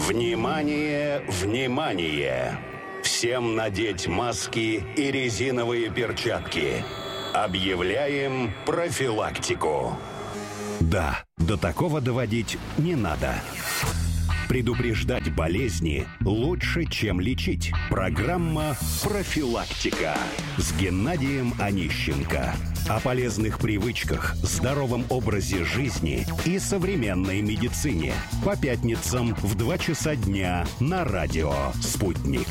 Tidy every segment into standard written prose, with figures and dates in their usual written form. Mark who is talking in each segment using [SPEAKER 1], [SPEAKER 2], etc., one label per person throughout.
[SPEAKER 1] Внимание, внимание! Всем надеть маски и резиновые перчатки. Объявляем профилактику. Да, до такого доводить не надо. Предупреждать болезни лучше, чем лечить. Программа «Профилактика» с Геннадием Онищенко. О полезных привычках, здоровом образе жизни и современной медицине. По пятницам в 2 часа дня на радио «Спутник».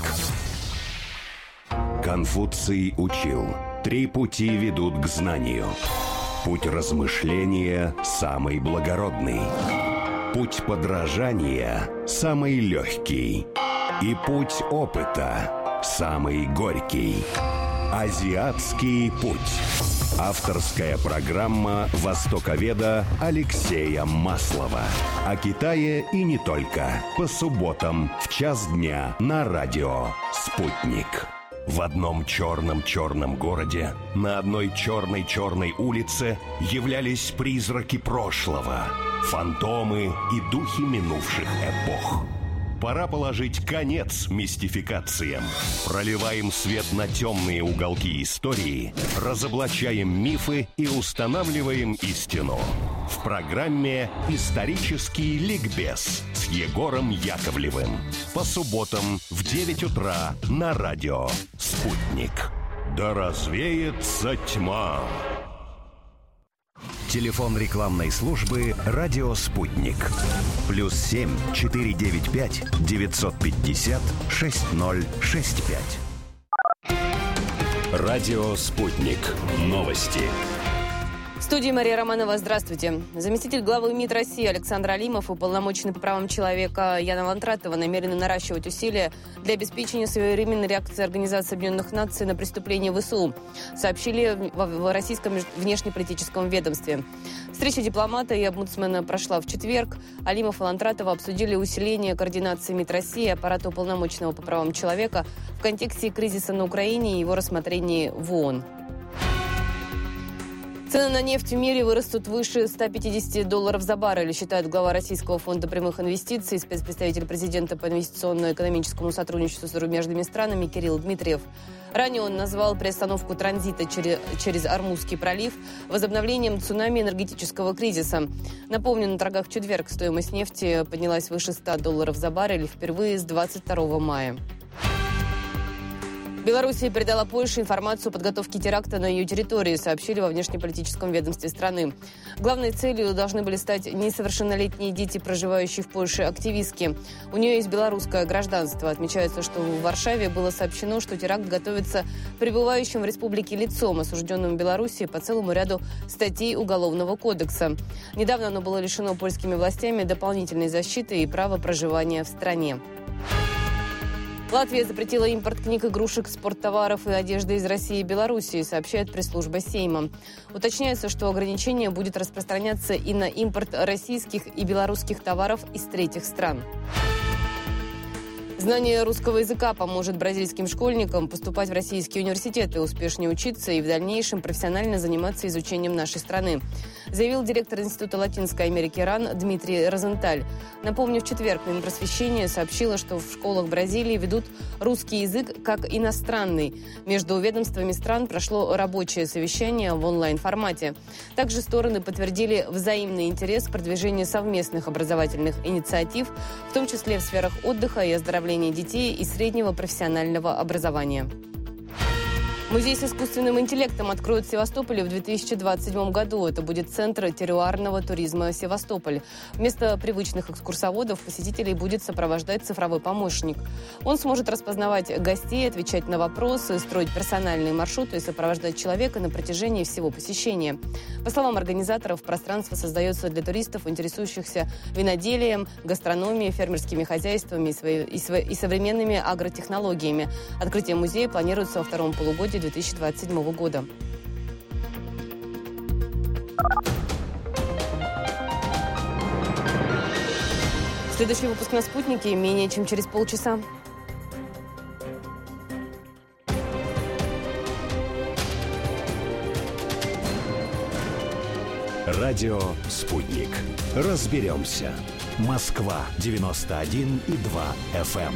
[SPEAKER 1] Конфуций учил: 3 пути ведут к знанию. Путь размышления самый благородный. Путь подражания самый легкий. И путь опыта самый горький. Азиатский путь. Авторская программа востоковеда Алексея Маслова. О Китае и не только. По субботам в 1:00 дня на радио «Спутник». В одном черном городе, на одной черной улице являлись призраки прошлого, фантомы и духи минувших эпох. Пора положить конец мистификациям. Проливаем свет на темные уголки истории, разоблачаем мифы и устанавливаем истину. В программе «Исторический ликбез» с Егором Яковлевым. По субботам в 9 утра на радио «Спутник». Да развеется тьма. Телефон рекламной службы «Радио Спутник». +7 495 950 6065. Радио Спутник. Новости.
[SPEAKER 2] В студии Мария Романова. Здравствуйте. Заместитель главы МИД России Александр Алимов и уполномоченный по правам человека Яна Лантратова намерены наращивать усилия для обеспечения своевременной реакции Организации Объединенных Наций на преступления ВСУ, сообщили в российском внешнеполитическом ведомстве. Встреча дипломата и омбудсмена прошла в четверг. Алимов и Лантратова обсудили усиление координации МИД России и аппарата уполномоченного по правам человека в контексте кризиса на Украине и его рассмотрении в ООН. Цены на нефть в мире вырастут выше $150 за баррель, считает глава Российского фонда прямых инвестиций, спецпредставитель президента по инвестиционно-экономическому сотрудничеству с зарубежными странами Кирилл Дмитриев. Ранее он назвал приостановку транзита через Ормузский пролив возобновлением цунами энергетического кризиса. Напомню, на торгах в четверг стоимость нефти поднялась выше $100 за баррель впервые с 22 мая. Белоруссия передала Польше информацию о подготовке теракта на ее территории, сообщили во внешнеполитическом ведомстве страны. Главной целью должны были стать несовершеннолетние дети, проживающие в Польше активистки. У нее есть белорусское гражданство. Отмечается, что в Варшаве было сообщено, что теракт готовится пребывающим в республике лицом, осужденным в Белоруссии по целому ряду статей Уголовного кодекса. Недавно оно было лишено польскими властями дополнительной защиты и права проживания в стране. Латвия запретила импорт книг, игрушек, спорттоваров и одежды из России и Белоруссии, сообщает пресс-служба Сейма. Уточняется, что ограничение будет распространяться и на импорт российских и белорусских товаров из третьих стран. Знание русского языка поможет бразильским школьникам поступать в российские университеты, успешнее учиться и в дальнейшем профессионально заниматься изучением нашей страны, заявил директор Института Латинской Америки РАН Дмитрий Розенталь. Напомню, в четверг Минпросвещение сообщило, что в школах Бразилии ведут русский язык как иностранный. Между ведомствами стран прошло рабочее совещание в онлайн-формате. Также стороны подтвердили взаимный интерес к продвижению совместных образовательных инициатив, в том числе в сферах отдыха и оздоровления детей и среднего профессионального образования. Музей с искусственным интеллектом откроют в Севастополе в 2027 году. Это будет центр терруарного туризма «Севастополь». Вместо привычных экскурсоводов посетителей будет сопровождать цифровой помощник. Он сможет распознавать гостей, отвечать на вопросы, строить персональные маршруты и сопровождать человека на протяжении всего посещения. По словам организаторов, пространство создается для туристов, интересующихся виноделием, гастрономией, фермерскими хозяйствами и современными агротехнологиями. Открытие музея планируется во втором полугодии 2027 года. Следующий выпуск на «Спутнике» менее чем через полчаса.
[SPEAKER 1] Радио «Спутник». Разберемся. Москва 91,2 FM.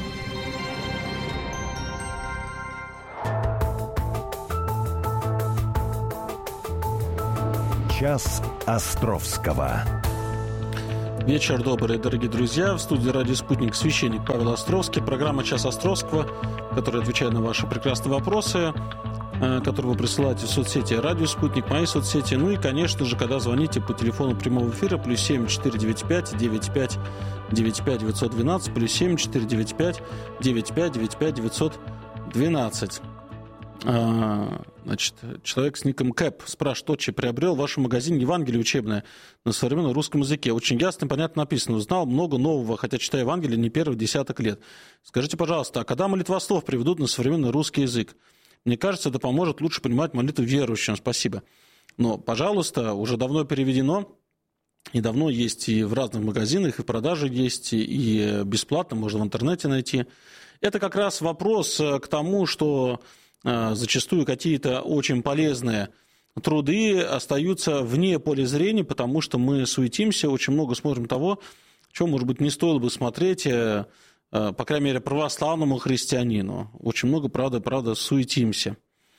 [SPEAKER 1] Час Островского.
[SPEAKER 3] Вечер добрый, дорогие друзья. В студии «Радио Спутник» священник Павел Островский. Программа «Час Островского», которая отвечает на ваши прекрасные вопросы, которые вы присылаете в соцсети «Радио Спутник», мои соцсети. Ну и, конечно же, когда звоните по телефону прямого эфира, +7 495 95 95 912, +7 495 95 95 912. Значит, человек с ником Кэп спрашивает: «Отче, приобрел в вашем магазине Евангелие учебное на современном русском языке. Очень ясно и понятно написано. Узнал много нового, хотя читаю Евангелие не первых десяток лет. Скажите, пожалуйста, а когда молитвослов приведут на современный русский язык? Мне кажется, это поможет лучше понимать молитву верующим. Спасибо». Но, пожалуйста, уже давно переведено. И давно есть и в разных магазинах, и в продаже есть, и бесплатно, можно в интернете найти. Это как раз вопрос к тому, что зачастую какие-то очень полезные труды остаются вне поля зрения, потому что мы суетимся, очень много смотрим того, что, может быть, не стоило бы смотреть, по крайней мере, православному христианину. Очень много, правда, суетимся.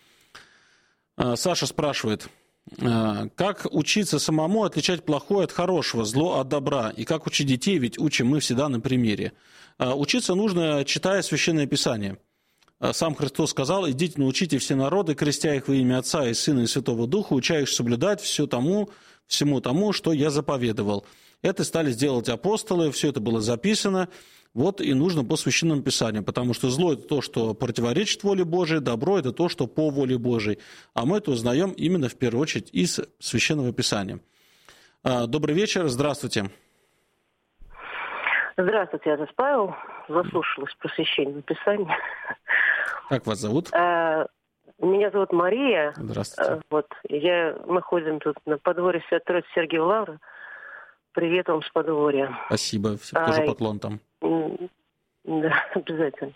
[SPEAKER 3] Саша спрашивает: как учиться самому отличать плохое от хорошего, зло от добра? И как учить детей, ведь учим мы всегда на примере. Учиться нужно, читая Священное Писание. Сам Христос сказал: «Идите, научите все народы, крестя их во имя Отца и Сына и Святого Духа, уча их соблюдать всему тому, что я заповедовал». Это стали делать апостолы, все это было записано. Вот и нужно по Священному Писанию, потому что зло – это то, что противоречит воле Божией, добро – это то, что по воле Божией. А мы это узнаем именно в первую очередь из Священного Писания. Добрый вечер, здравствуйте.
[SPEAKER 4] Здравствуйте, отец Павел. Заслушалась про Священное Писание.
[SPEAKER 3] Как вас зовут?
[SPEAKER 4] Меня зовут Мария.
[SPEAKER 3] Здравствуйте.
[SPEAKER 4] Мы ходим тут на подворье Святой-Троицы Сергиева Лавры. Привет вам с подворья.
[SPEAKER 3] Спасибо, тоже поклон там.
[SPEAKER 4] Да, обязательно.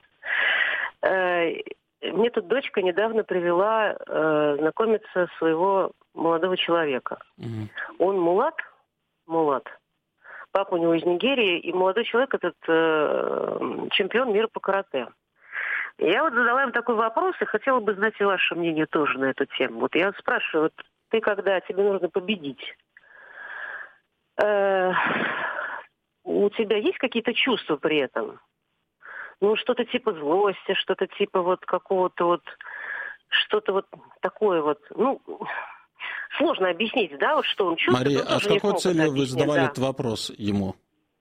[SPEAKER 4] Мне тут дочка недавно привела знакомиться своего молодого человека. Угу. Он мулат. Папа у него из Нигерии, и молодой человек этот чемпион мира по карате. Я вот задала им такой вопрос, и хотела бы знать и ваше мнение тоже на эту тему. Вот я спрашиваю: вот ты, когда тебе нужно победить, у тебя есть какие-то чувства при этом? Ну, что-то типа злости, что-то типа вот какого-то вот, что-то вот такое вот, ну, сложно объяснить, да, вот что он чувствует.
[SPEAKER 3] Мария, а с какой целью вы задавали этот вопрос ему?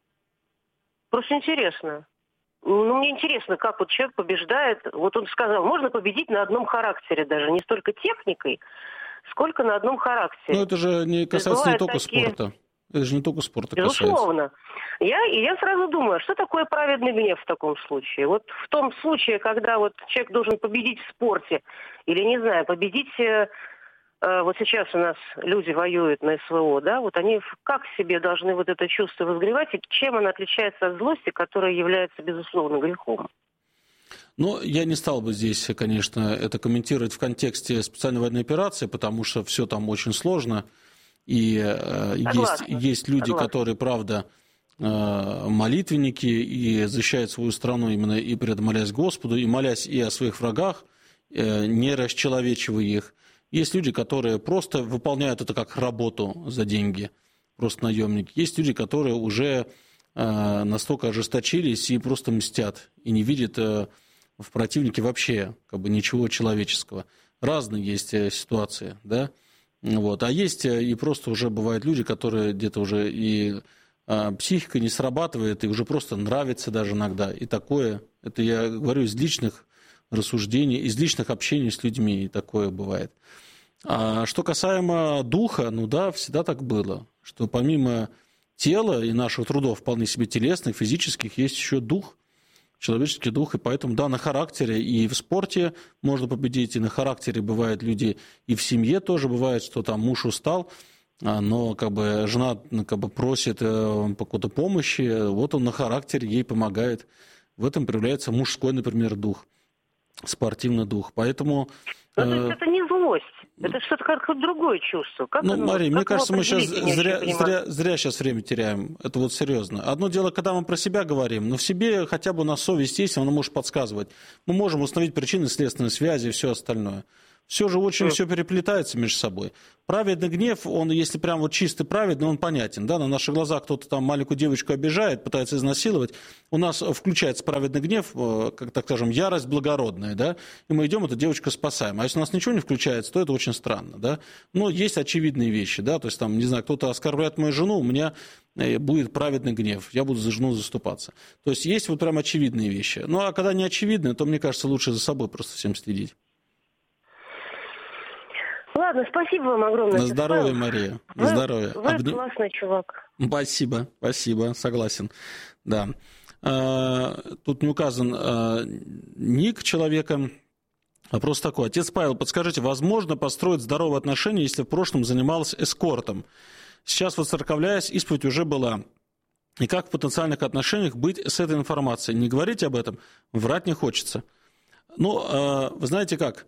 [SPEAKER 4] Просто интересно. Ну, мне интересно, как вот человек побеждает. Вот он сказал, можно победить на одном характере даже, не столько техникой, сколько на одном характере.
[SPEAKER 3] Ну, это же не касается не только спорта. Это же не только спорта касается.
[SPEAKER 4] Безусловно. Я сразу думаю, что такое праведный гнев в таком случае? Вот в том случае, когда вот человек должен победить в спорте, или, не знаю, победить... Вот сейчас у нас люди воюют на СВО, да, вот они как себе должны вот это чувство возгревать, и чем оно отличается от злости, которая является, безусловно, грехом?
[SPEAKER 3] Ну, я не стал бы здесь, конечно, это комментировать в контексте специальной военной операции, потому что все там очень сложно, и есть люди, которые, правда, молитвенники, и защищают свою страну именно и предмолясь Господу, и молясь и о своих врагах, не расчеловечивая их. Есть люди, которые просто выполняют это как работу за деньги, просто наемники. Есть люди, которые уже настолько ожесточились и просто мстят, и не видят в противнике вообще как бы ничего человеческого. Разные есть ситуации, да. Вот. А есть и просто уже бывают люди, которые где-то уже и психика не срабатывает, и уже просто нравится даже иногда. И такое, это я говорю из личных рассуждений, из личных общений с людьми, и такое бывает. А что касаемо духа, ну да, всегда так было, что помимо тела и наших трудов вполне себе телесных, физических, есть еще дух, человеческий дух, и поэтому, да, на характере и в спорте можно победить, и на характере бывают люди, и в семье тоже бывает, что там муж устал, но как бы жена как бы просит по какой-то помощи, вот он на характере ей помогает. В этом проявляется мужской, например, дух, спортивный дух. Поэтому...
[SPEAKER 4] То есть это не злость. Это что-то как-то другое чувство. Как
[SPEAKER 3] Мария, мне кажется, мы сейчас зря сейчас время теряем. Это вот серьезно. Одно дело, когда мы про себя говорим, но в себе хотя бы у нас совесть есть, она может подсказывать. Мы можем установить причины следственной связи и все остальное. Все же очень все переплетается между собой. Праведный гнев, он, если прям вот чистый праведный, он понятен. Да? На наших глазах кто-то там маленькую девочку обижает, пытается изнасиловать. У нас включается праведный гнев, как так скажем, ярость благородная. Да? И мы идем, эту девочку спасаем. А если у нас ничего не включается, то это очень странно. Да? Но есть очевидные вещи. Да? То есть, там, не знаю, кто-то оскорбляет мою жену, у меня будет праведный гнев. Я буду за жену заступаться. То есть, есть вот прям очевидные вещи. Ну, а когда не очевидные, то, мне кажется, лучше за собой просто всем следить.
[SPEAKER 4] Ладно, спасибо вам огромное.
[SPEAKER 3] На здоровье, Мария. На здоровье.
[SPEAKER 4] Вы классный чувак.
[SPEAKER 3] Спасибо, согласен. Да. Тут не указан ник человека. Вопрос такой. Отец Павел, подскажите, возможно построить здоровые отношения, если в прошлом занималась эскортом? Сейчас, воцерковляясь, исповедь уже была. И как в потенциальных отношениях быть с этой информацией? Не говорите об этом, врать не хочется. Ну, вы знаете как?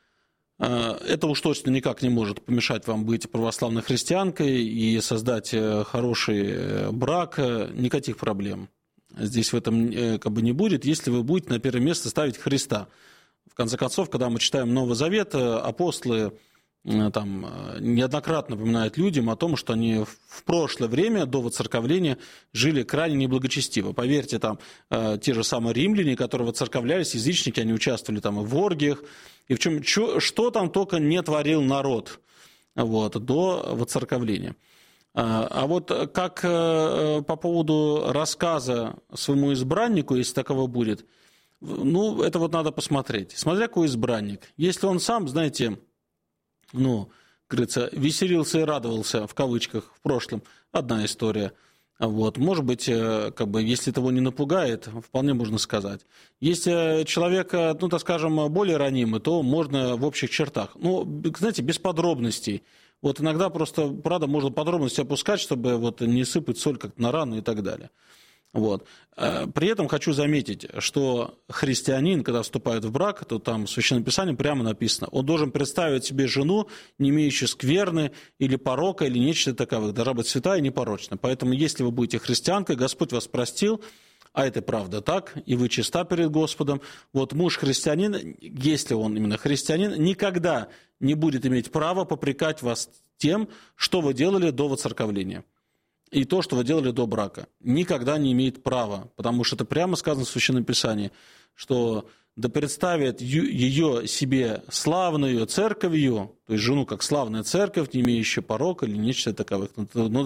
[SPEAKER 3] Это уж точно никак не может помешать вам быть православной христианкой и создать хороший брак. Никаких проблем здесь в этом как бы не будет, если вы будете на первое место ставить Христа. В конце концов, когда мы читаем Новый Завет, апостолы там неоднократно напоминают людям о том, что они в прошлое время, до воцерковления, жили крайне неблагочестиво. Поверьте, там те же самые римляне, которые воцерковлялись, язычники, они участвовали там и в оргиях, и в чем, что там только не творил народ вот, до воцерковления. А вот как по поводу рассказа своему избраннику, если таково будет, ну, это вот надо посмотреть. Смотря какой избранник. Если он сам, знаете, ну, говорится, веселился и радовался, в кавычках, в прошлом, одна история. Вот. Может быть, как бы, если того не напугает, вполне можно сказать. Если человек, ну, так скажем, более ранимый, то можно в общих чертах. Ну, знаете, без подробностей. Вот иногда просто, правда, можно подробности опускать, чтобы вот не сыпать соль как-то на рану и так далее. Вот. При этом хочу заметить, что христианин, когда вступает в брак, то там в Священном Писании прямо написано, он должен представить себе жену, не имеющую скверны или порока, или нечто таковых, должна быть святая и непорочна. Поэтому, если вы будете христианкой, Господь вас простил, а это правда так, и вы чиста перед Господом, вот муж-христианин, если он именно христианин, никогда не будет иметь права попрекать вас тем, что вы делали до воцерковления. И то, что вы делали до брака, никогда не имеет права, потому что это прямо сказано в Священном Писании, что да представит ее себе славную церковью, то есть жену как славная церковь, не имеющая порока или нечто таковых. Но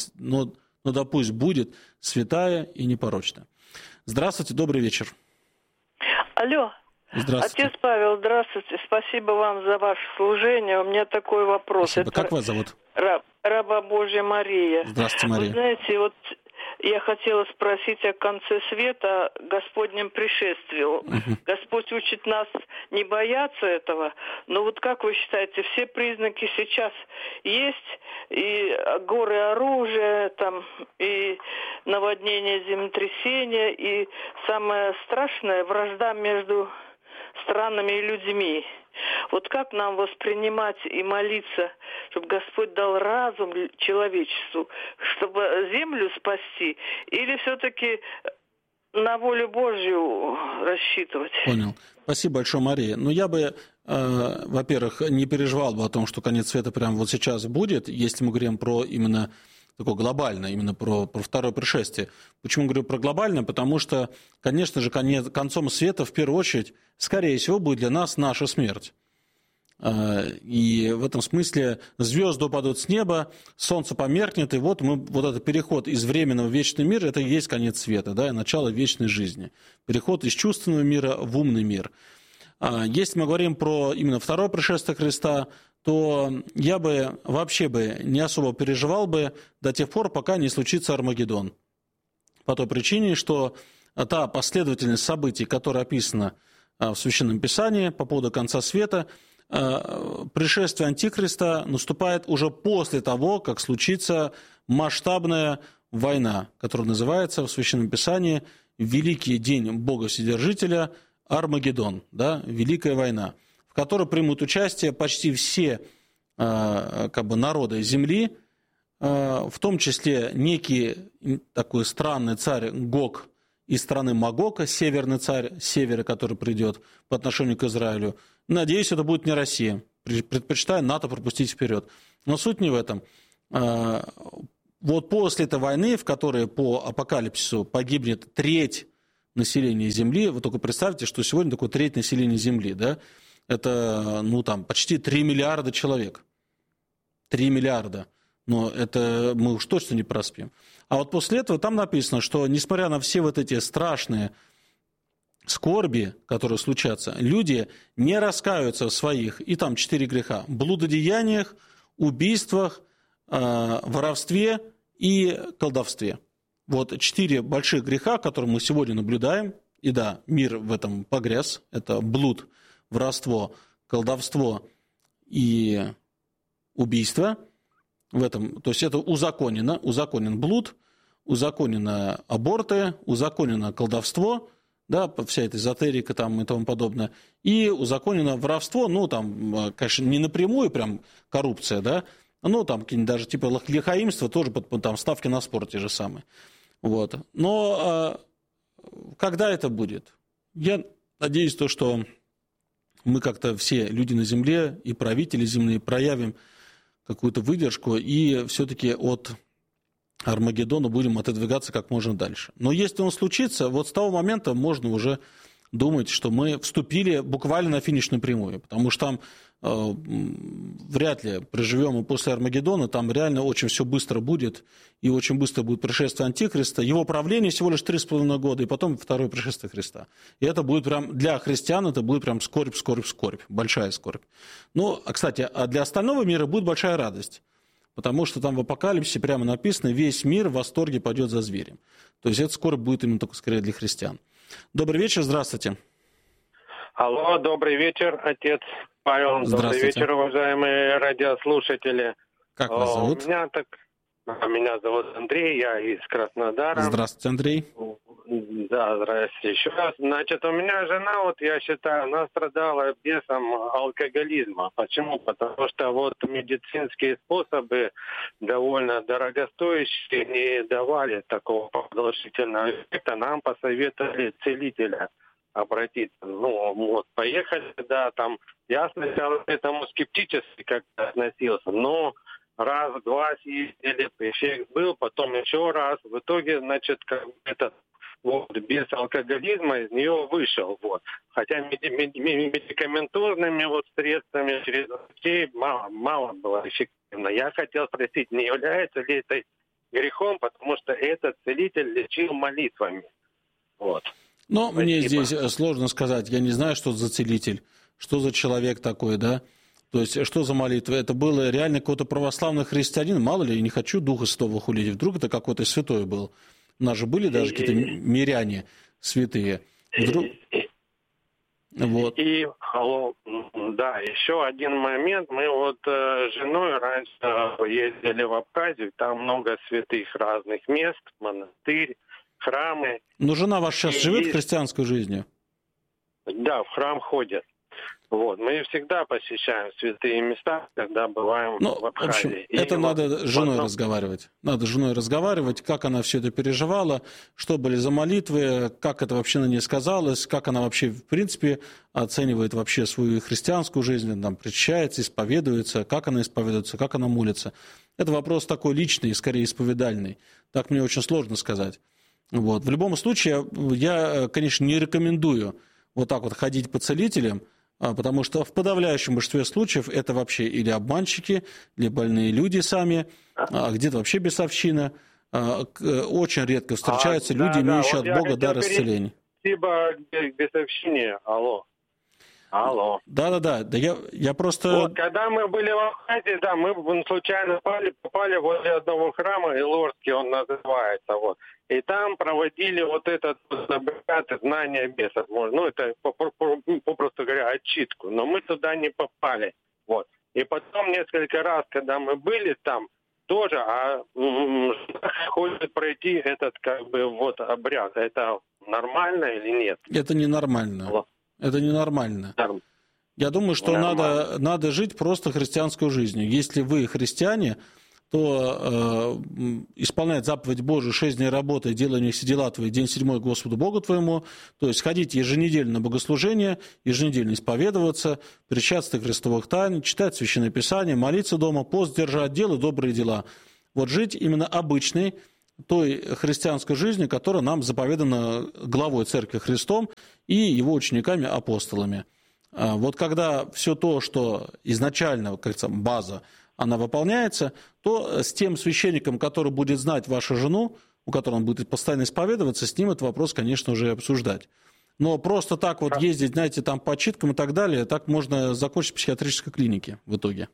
[SPEAKER 3] да пусть будет святая и непорочная. Здравствуйте, добрый вечер.
[SPEAKER 5] Алло.
[SPEAKER 3] Здравствуйте.
[SPEAKER 5] Отец Павел, здравствуйте. Спасибо вам за ваше служение. У меня такой вопрос.
[SPEAKER 3] Спасибо. Как вас зовут?
[SPEAKER 5] Раба Божья Мария.
[SPEAKER 3] Здравствуйте, Мария.
[SPEAKER 5] Вы знаете, вот я хотела спросить о конце света, о Господнем пришествии. Господь учит нас не бояться этого, но вот как вы считаете, все признаки сейчас есть, и горы оружия, там, и наводнение, землетрясения, и самое страшное, вражда между странами и людьми. Вот как нам воспринимать и молиться, чтобы Господь дал разум человечеству, чтобы землю спасти, или все-таки на волю Божью рассчитывать?
[SPEAKER 3] Понял. Спасибо большое, Мария. Но я бы, во-первых, не переживал бы о том, что конец света прямо вот сейчас будет, если мы говорим про именно такое глобальное, именно про второе пришествие. Почему говорю про глобальное? Потому что, конечно же, концом света, в первую очередь, скорее всего, будет для нас наша смерть. И в этом смысле звезды упадут с неба, солнце померкнет, и вот этот переход из временного в вечный мир, это и есть конец света, да, и начало вечной жизни. Переход из чувственного мира в умный мир. Если мы говорим про именно второе пришествие Христа, то я бы вообще не особо переживал бы до тех пор, пока не случится Армагеддон. По той причине, что та последовательность событий, которая описана в Священном Писании по поводу конца света, пришествие Антихриста наступает уже после того, как случится масштабная война, которая называется в Священном Писании «Великий день Бога Вседержителя» Армагеддон, да, Великая война. в которой примут участие почти все народы Земли, в том числе некий такой странный царь Гог из страны Магока, северный царь севера, который придет по отношению к Израилю. Надеюсь, это будет не Россия. Предпочитаю НАТО пропустить вперед. Но суть не в этом. Вот после этой войны, в которой по апокалипсису погибнет треть населения Земли, вы только представьте, что сегодня такое треть населения Земли, да? Это почти 3 миллиарда человек. 3 миллиарда. Но это мы уж точно не проспим. А вот после этого там написано, что несмотря на все вот эти страшные скорби, которые случатся, люди не раскаются в своих, и там 4 греха, блудодеяниях, убийствах, воровстве и колдовстве. Вот 4 больших греха, которые мы сегодня наблюдаем, и да, мир в этом погряз, это блуд, воровство, колдовство и убийство. В этом, то есть это узаконен блуд, узаконено аборты, узаконено колдовство, да, вся эта эзотерика там и тому подобное, и узаконено воровство, конечно, не напрямую прям коррупция, да, какие-нибудь даже типа лихаимство, тоже там ставки на спорт те же самые. Вот. Но когда это будет? Я надеюсь, что мы как-то все люди на земле и правители земные проявим какую-то выдержку и все-таки от Армагеддона будем отодвигаться как можно дальше. Но если он случится, вот с того момента можно уже думать, что мы вступили буквально на финишную прямую, потому что там вряд ли проживем и после Армагеддона, там реально очень все быстро будет, и очень быстро будет пришествие Антихриста. Его правление всего лишь 3,5 года, и потом второе пришествие Христа. И это будет прям, для христиан это будет прям скорбь, большая скорбь. Кстати, а для остального мира будет большая радость, потому что там в Апокалипсисе прямо написано, весь мир в восторге пойдет за зверем. То есть эта скорбь будет именно только скорее для христиан. Добрый вечер, здравствуйте.
[SPEAKER 6] Алло, добрый вечер, отец Павел. Добрый вечер, уважаемые радиослушатели.
[SPEAKER 3] Как вас зовут?
[SPEAKER 6] Меня зовут Андрей, я из Краснодара.
[SPEAKER 3] Здравствуйте, Андрей.
[SPEAKER 6] Да, здравствуйте еще раз. Значит, у меня жена, я считаю, она страдала бесом алкоголизма. Почему? Потому что медицинские способы довольно дорогостоящие не давали такого продолжительного эффекта. Нам посоветовали целителя обратиться. Поехали, да, там. Я сначала к этому скептически как-то относился, но раз-два съездили, эффект был, потом еще раз. В итоге, без алкоголизма из нее вышел. Хотя медикаментозными средствами через врачей мало было эффективно. Я хотел спросить, не является ли это грехом, потому что этот целитель лечил молитвами.
[SPEAKER 3] Но мне здесь сложно сказать. Я не знаю, что за целитель, что за человек такой, да? То есть, что за молитва? Это было реально какой-то православный христианин? Мало ли, я не хочу Духа Святого хулить. Вдруг это какой-то святой был? У нас же были даже какие-то миряне святые. Вдруг...
[SPEAKER 6] еще один момент. Мы с женой раньше ездили в Абхазию. Там много святых разных мест, монастырь, храмы.
[SPEAKER 3] Но жена ваша сейчас живет христианской жизнью?
[SPEAKER 6] Да, в храм ходят. Мы всегда посещаем святые места, когда бываем в Абхазии.
[SPEAKER 3] В общем, это надо с женой разговаривать. Надо с женой разговаривать, как она все это переживала, что были за молитвы, как это вообще на ней сказалось, как она вообще, в принципе, оценивает вообще свою христианскую жизнь, там, причащается, исповедуется, как она молится. Это вопрос такой личный, скорее исповедальный. Так мне очень сложно сказать. В любом случае, я, конечно, не рекомендую так ходить по целителям, потому что в подавляющем большинстве случаев это вообще или обманщики, или больные люди сами, где-то вообще бесовщина. Очень редко встречаются люди, имеющие от Бога дар исцеления.
[SPEAKER 6] Спасибо к бесовщине. Алло.
[SPEAKER 3] Да, я просто...
[SPEAKER 6] Когда мы были в Абхазии, да, мы случайно попали возле одного храма, Илорский он называется, И там проводили этот обряд знания бесов. Это, попросту говоря, отчитку. Но мы туда не попали. И потом несколько раз, когда мы были там, тоже хочет пройти этот обряд. Это нормально или нет?
[SPEAKER 3] Это ненормально. Это ненормально. Я думаю, что надо жить просто христианской жизнью. Если вы христиане, то исполнять заповедь Божию 6 дней работы, делай не все дела твои, день 7 Господу Богу твоему, то есть ходить еженедельно на богослужение, еженедельно исповедоваться, причастие Христовых тайн, читать Священное Писание, молиться дома, пост держать, делать добрые дела. Вот жить именно обычной, той христианской жизнью, которая нам заповедана главой Церкви Христом и его учениками-апостолами. Вот когда все то, что изначально, как говорится, база, она выполняется, то с тем священником, который будет знать вашу жену, у которого он будет постоянно исповедоваться, с ним этот вопрос, конечно, уже обсуждать. Но просто так вот ездить, знаете, там по читкам и так далее, так можно закончить в психиатрической клинике в итоге.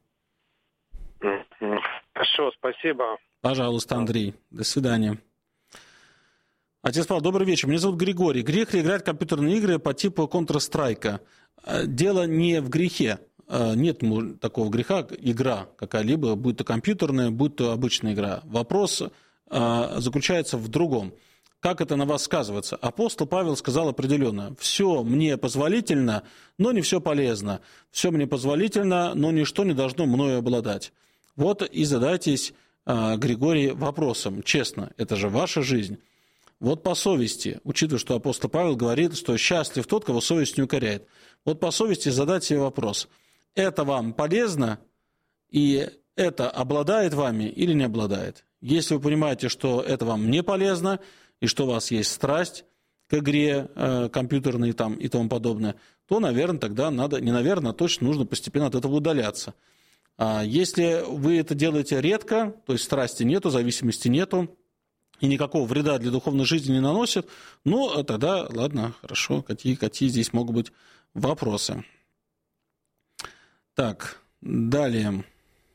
[SPEAKER 6] Хорошо, спасибо.
[SPEAKER 3] Пожалуйста, Андрей. До свидания. Отец Павел, добрый вечер. Меня зовут Григорий. Грех ли играть в компьютерные игры по типу Counter-Strike? Дело не в грехе. Нет такого греха, игра какая-либо, будь то компьютерная, будь то обычная игра. Вопрос заключается в другом. Как это на вас сказывается? Апостол Павел сказал определенно: «Все мне позволительно, но не все полезно. Все мне позволительно, но ничто не должно мною обладать». Вот и задайтесь, Григорий, вопросом. Честно, это же ваша жизнь. Вот по совести, учитывая, что апостол Павел говорит, что счастлив тот, кого совесть не укоряет. Вот по совести задать себе вопрос. Это вам полезно, и это обладает вами или не обладает? Если вы понимаете, что это вам не полезно, и что у вас есть страсть к игре компьютерной там, и тому подобное, то, наверное, тогда надо, не наверное, а точно нужно постепенно от этого удаляться. А если вы это делаете редко, то есть страсти нету, зависимости нету, и никакого вреда для духовной жизни не наносит, ну, тогда, ладно, хорошо, какие здесь могут быть вопросы. Так, далее.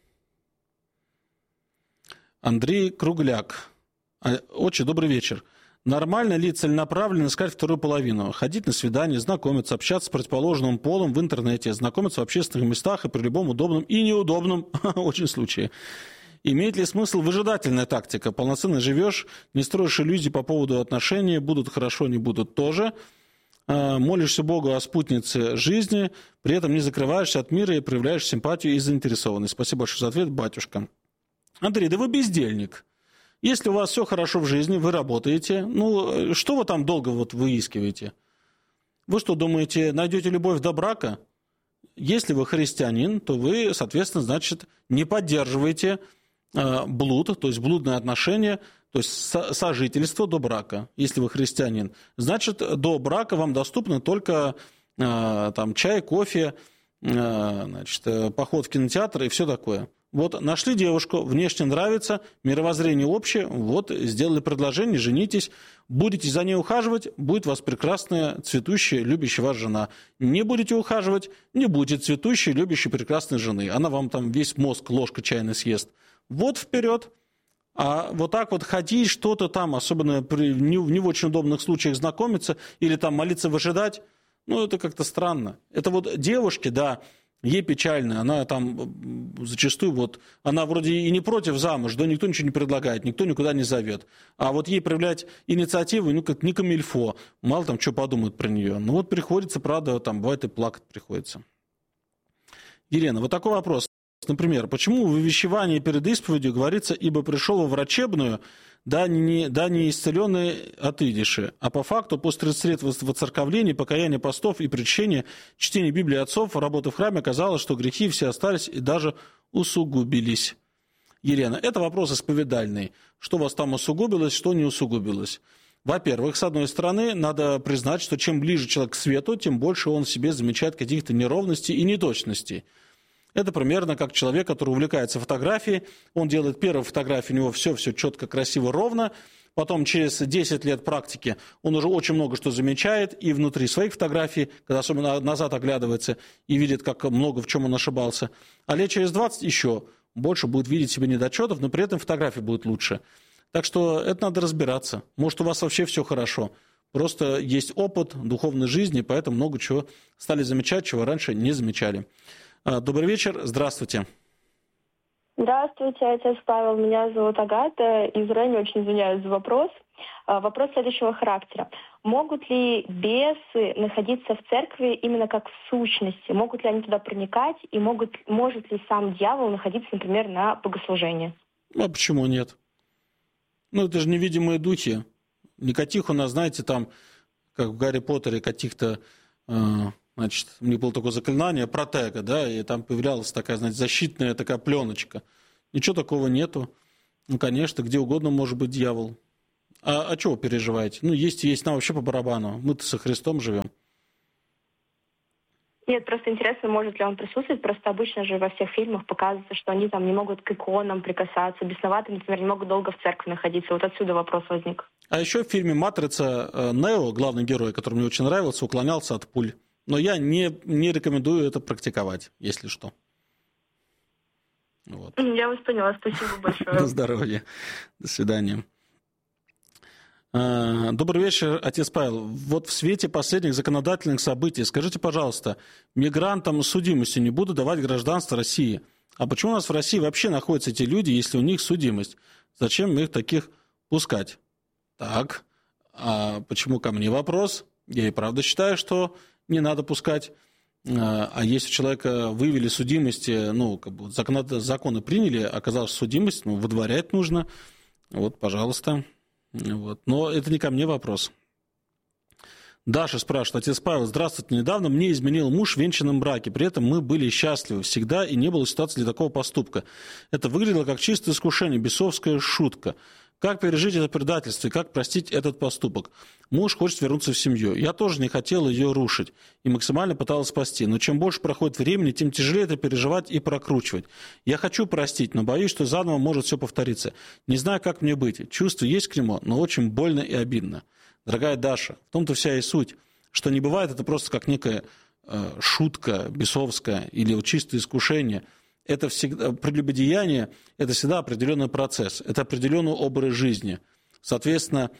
[SPEAKER 3] Андрей Кругляк. Отче, добрый вечер. Нормально ли целенаправленно искать вторую половину? Ходить на свидание, знакомиться, общаться с противоположным полом в интернете, знакомиться в общественных местах и при любом удобном и неудобном очень случае. Имеет ли смысл выжидательная тактика? Полноценно живешь, не строишь иллюзий по поводу отношений, будут хорошо, не будут тоже. Молишься Богу о спутнице жизни, при этом не закрываешься от мира и проявляешь симпатию и заинтересованность. Спасибо большое за ответ, батюшка. Андрей, да вы бездельник. Если у вас все хорошо в жизни, вы работаете, ну, что вы там долго вот выискиваете? Вы что, думаете, найдете любовь до брака? Если вы христианин, то вы, соответственно, значит, не поддерживаете блуд, то есть блудные отношения, то есть сожительство до брака, если вы христианин. Значит, до брака вам доступны только там, чай, кофе, значит, поход в кинотеатр и все такое. Вот нашли девушку, внешне нравится, мировоззрение общее, вот сделали предложение, женитесь, будете за ней ухаживать, будет у вас прекрасная, цветущая, любящая вас жена. Не будете ухаживать, не будет цветущей, любящей, прекрасной жены. Она вам там весь мозг ложкой чайной съест. Вот вперед. А вот так вот ходить, что-то там, особенно при не в очень удобных случаях знакомиться или там молиться, выжидать, ну, это как-то странно. Это вот девушки, да, ей печально, она там зачастую вот, она вроде и не против замуж, да, никто ничего не предлагает, никто никуда не зовет. А вот ей проявлять инициативу, ну, как не камильфо, мало там что подумают про нее. Ну, вот приходится, правда, там бывает и плакать приходится. Елена, вот такой вопрос. Например, почему в увещевании перед исповедью говорится: «Ибо пришел во врачебную, да не исцеленный отыдиши». А по факту, после 30 лет воцерковления, покаяния, постов и причащения, чтения Библии отцов, работы в храме, оказалось, что грехи все остались и даже усугубились. Елена, это вопрос исповедальный. Что у вас там усугубилось, что не усугубилось? Во-первых, с одной стороны, надо признать, что чем ближе человек к свету, тем больше он в себе замечает каких-то неровностей и неточностей. Это примерно как человек, который увлекается фотографией, он делает первую фотографию, у него все четко, красиво, ровно, потом через 10 лет практики он уже очень много что замечает, и внутри своих фотографий, когда особенно назад оглядывается и видит, как много в чем он ошибался, а лет через 20 еще больше будет видеть себе недочетов, но при этом фотографии будет лучше. Так что это надо разбираться. Может, у вас вообще все хорошо, просто есть опыт духовной жизни, поэтому много чего стали замечать, чего раньше не замечали. Добрый вечер, здравствуйте.
[SPEAKER 7] Здравствуйте, отец Павел. Меня зовут Агата. Из Рени, очень извиняюсь за вопрос. Вопрос следующего характера. Могут ли бесы находиться в церкви именно как в сущности? Могут ли они туда проникать? И может ли сам дьявол находиться, например, на богослужении?
[SPEAKER 3] А почему нет? Это же невидимые духи. Никаких у нас, знаете, там, как в Гарри Поттере, каких-то, у них было такое заклинание, протега, да, и там появлялась такая, знаете, защитная такая пленочка. Ничего такого нету. Конечно, где угодно может быть дьявол. А чего вы переживаете? Есть, нам вообще по барабану. Мы-то со Христом живем.
[SPEAKER 7] Нет, просто интересно, может ли он присутствовать. Просто обычно же во всех фильмах показывается, что они там не могут к иконам прикасаться. Бесноватые, например, не могут долго в церкви находиться. Вот отсюда вопрос возник. А
[SPEAKER 3] еще в фильме «Матрица» Нео, главный герой, который мне очень нравился, уклонялся от пуль. Но я не рекомендую это практиковать, если что. Вот.
[SPEAKER 7] Я вас поняла. Спасибо большое.
[SPEAKER 3] На здоровье. До свидания. Добрый вечер, отец Павел. Вот в свете последних законодательных событий, скажите, пожалуйста, мигрантам с судимостью не будут давать гражданство России? А почему у нас в России вообще находятся эти люди, если у них судимость? Зачем их таких пускать? Так, а почему ко мне вопрос? Я и правда считаю, что не надо пускать. А если у человека выявили судимости, законы приняли, оказалось судимость, выдворять нужно. Вот, пожалуйста. Вот. Но это не ко мне вопрос. Даша спрашивает: отец Павел, здравствуйте. Недавно мне изменил муж в венчанном браке. При этом мы были счастливы всегда, и не было ситуации для такого поступка. Это выглядело как чистое искушение, бесовская шутка. Как пережить это предательство и как простить этот поступок? Муж хочет вернуться в семью. Я тоже не хотела ее рушить и максимально пыталась спасти. Но чем больше проходит времени, тем тяжелее это переживать и прокручивать. Я хочу простить, но боюсь, что заново может все повториться. Не знаю, как мне быть. Чувство есть к нему, но очень больно и обидно. Дорогая Даша, в том-то вся и суть, что не бывает это просто как некая шутка бесовская или чистое искушение. Это всегда, прелюбодеяние – это всегда определенный процесс, это определенный образ жизни. Соответственно,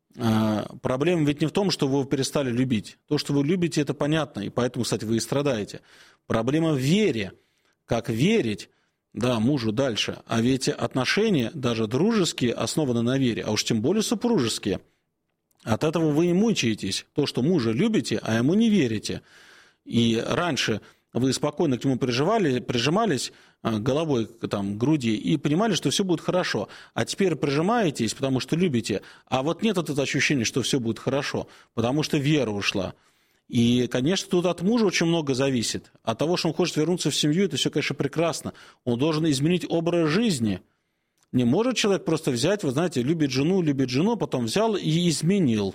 [SPEAKER 3] проблема ведь не в том, что вы перестали любить. То, что вы любите, это понятно, и поэтому, кстати, вы и страдаете. Проблема в вере. Как верить, мужу дальше. А ведь отношения, даже дружеские, основаны на вере, а уж тем более супружеские. От этого вы и мучаетесь. То, что мужа любите, а ему не верите. И раньше вы спокойно к нему прижимались головой к груди и понимали, что все будет хорошо. А теперь прижимаетесь, потому что любите, а вот нет этого ощущения, что все будет хорошо, потому что вера ушла. И, конечно, тут от мужа очень много зависит. От того, что он хочет вернуться в семью, это все, конечно, прекрасно. Он должен изменить образ жизни. Не может человек просто взять, вы знаете, любит жену, потом взял и изменил.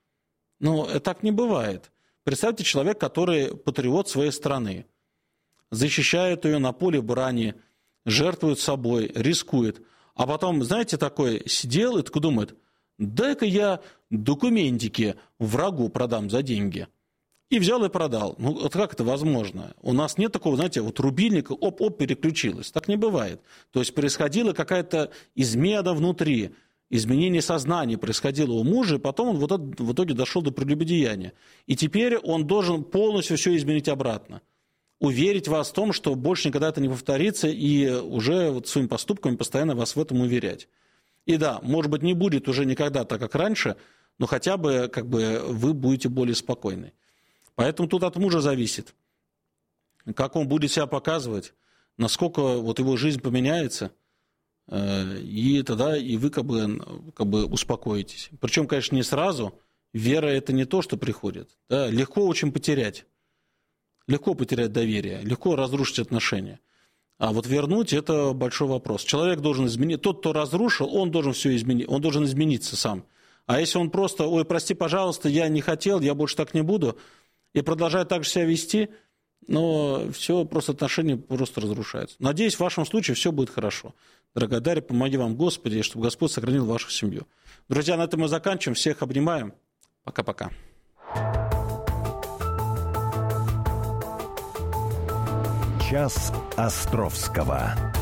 [SPEAKER 3] Но так не бывает. Представьте, человек, который патриот своей страны, защищает ее на поле брани, жертвует собой, рискует. А потом, знаете, такой сидел и такой думает: дай-ка я документики врагу продам за деньги. И взял и продал. Вот как это возможно? У нас нет такого, знаете, рубильника, оп-оп, переключилось. Так не бывает. То есть происходила какая-то измена внутри, изменение сознания происходило у мужа, и потом он в итоге дошел до прелюбодеяния. И теперь он должен полностью все изменить обратно. Уверить вас в том, что больше никогда это не повторится, и уже своими поступками постоянно вас в этом уверять. И да, может быть, не будет уже никогда так, как раньше, но хотя бы вы будете более спокойны. Поэтому тут от мужа зависит, как он будет себя показывать, насколько его жизнь поменяется, и тогда и вы успокоитесь. Причем, конечно, не сразу. Вера – это не то, что приходит. Да? Легко очень потерять. Легко потерять доверие, легко разрушить отношения. А вот вернуть – это большой вопрос. Человек должен изменить. Тот, кто разрушил, он должен все изменить, он должен измениться сам. А если он просто: ой, прости, пожалуйста, я не хотел, я больше так не буду, и продолжает так же себя вести, но все, просто отношения просто разрушаются. Надеюсь, в вашем случае все будет хорошо. Дорогая Дарья, помоги вам, Господи, чтобы Господь сохранил вашу семью. Друзья, на этом мы заканчиваем. Всех обнимаем. Пока-пока.
[SPEAKER 1] Час Островского.